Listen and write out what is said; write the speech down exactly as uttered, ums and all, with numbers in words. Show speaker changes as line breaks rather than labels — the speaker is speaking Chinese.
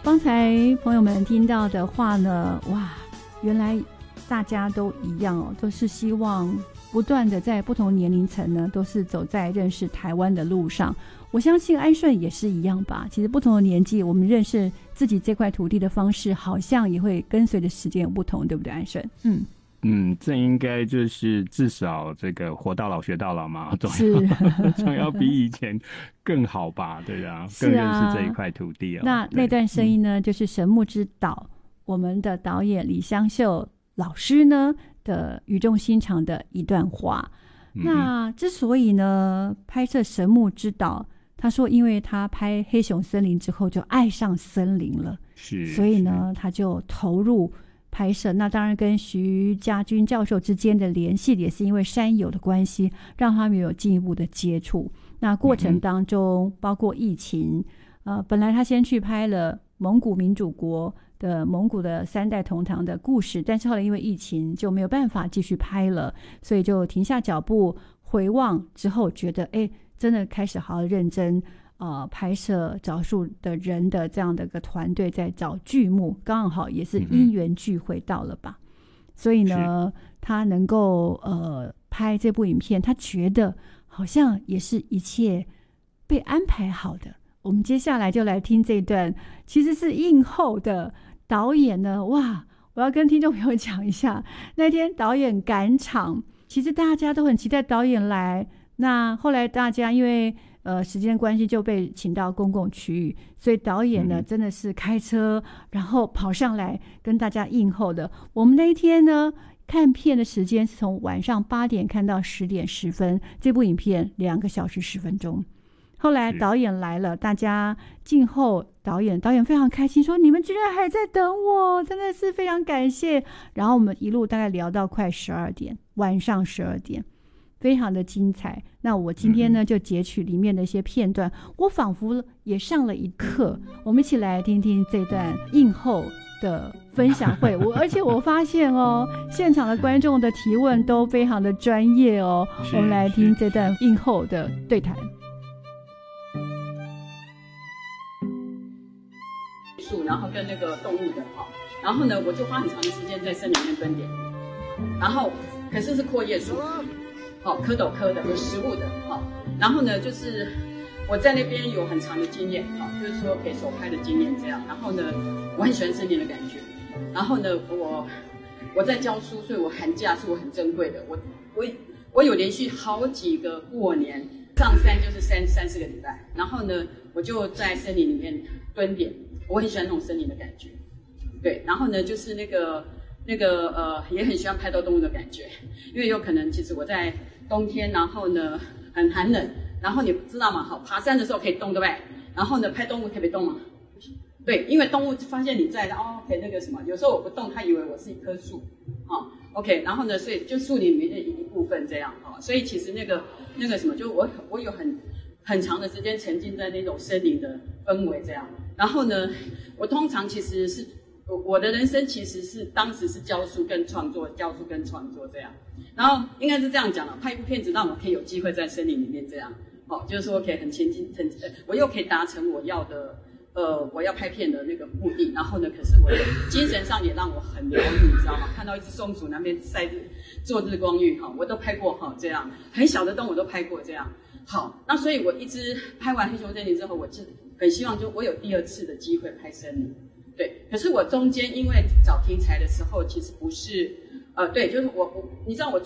刚才朋友们听到的话呢，哇，原来大家都一样哦，都是希望不断的在不同年龄层呢，都是走在认识台湾的路上。我相信安顺也是一样吧。其实不同的年纪，我们认识自己这块土地的方式，好像也会跟随着时间有不同，对不对，安顺？嗯
嗯，这应该就是至少这个活到老学到老嘛，总要总要比以前更好吧，对啊，更认识这一块土地哦。
那那段声音呢，嗯、就是神木之岛，我们的导演李香秀老师呢的语重心长的一段话。嗯、那之所以呢拍摄神木之岛，他说因为他拍黑熊森林之后就爱上森林了，
是，
所以呢他就投入拍摄。那当然跟徐家军教授之间的联系也是因为山友的关系，让他们有进一步的接触。那过程当中、嗯、包括疫情，呃，本来他先去拍了蒙古民主国的蒙古的三代同堂的故事，但是后来因为疫情就没有办法继续拍了，所以就停下脚步，回望之后觉得哎，真的开始好好认真呃，拍摄找数的人的这样的一个团队在找剧目，刚好也是因缘聚会到了吧、嗯、所以呢他能够呃拍这部影片，他觉得好像也是一切被安排好的。我们接下来就来听这段，其实是映后的导演呢，哇，我要跟听众朋友讲一下，那天导演赶场，其实大家都很期待导演来，那后来大家因为呃，时间关系就被请到公共区域，所以导演呢、嗯、真的是开车然后跑上来跟大家映后的。我们那一天呢看片的时间是从晚上八点看到十点十分，这部影片两个小时十分钟。后来导演来了，大家静候导演，导演非常开心说你们居然还在等我，真的是非常感谢。然后我们一路大概聊到快十二点，晚上十二点，非常的精彩。那我今天呢就截取里面的一些片段，我仿佛也上了一课。我们一起来听听这段映后的分享会。我而且我发现哦，现场的观众的提问都非常的专业哦。我们来听这段映后的对谈。
树，然后跟那个动物的哈，然后呢我就花很长的时间在森林里面蹲点，然后可是是阔叶树。好、哦，蝌蚪科的有食物的，好、哦，然后呢，就是我在那边有很长的经验，好、哦，就是说可以手拍的经验这样。然后呢，我很喜欢森林的感觉。然后呢，我我在教书，所以我寒假是我很珍贵的。我我我有连续好几个过年上山就是三三四个礼拜，然后呢，我就在森林里面蹲点。我很喜欢那种森林的感觉，对。然后呢，就是那个。那个呃，也很喜欢拍到动物的感觉，因为有可能其实我在冬天，然后呢很寒冷，然后你知道吗？好，爬山的时候可以动，对不对？然后呢，拍动物可以不动吗？对，因为动物发现你在，哦 ，OK， 那个什么，有时候我不动，它以为我是一棵树，哦 ，OK， 然后呢，所以就树林里面的一部分这样，哦，所以其实那个那个什么，就我我有很很长的时间沉浸在那种森林的氛围这样，然后呢，我通常其实是。我的人生其实是当时是教书跟创作，教书跟创作这样，然后应该是这样讲了，拍一部片子让我可以有机会在森林里面这样，哦，就是说可以很前进，很呃，我又可以达成我要的，呃，我要拍片的那个目的，然后呢，可是我的精神上也让我很疗愈，你知道吗？看到一只松鼠那边晒日做日光浴，哈、哦，我都拍过哈、哦，这样很小的动物我都拍过这样，好，那所以我一直拍完黑熊森林之后，我就很希望就我有第二次的机会拍森林。对，可是我中间因为找题材的时候，其实不是，呃，对，就是我我，你知道我。